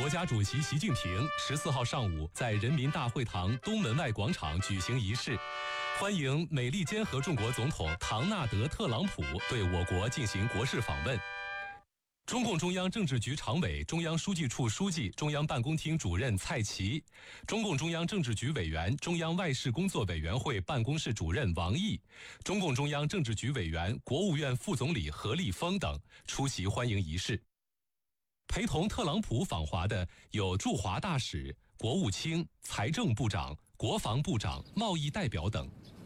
国家主席习近平14号上午在人民大会堂东门外广场举行仪式，欢迎美利坚合众国总统唐纳德·特朗普对我国进行国事访问。中共中央政治局常委、中央书记处书记、中央办公厅主任蔡奇，中共中央政治局委员、中央外事工作委员会办公室主任王毅，中共中央政治局委员、国务院副总理何立峰等出席欢迎仪式。陪同特朗普访华的有驻华大使、国务卿、财政部长、国防部长、贸易代表等。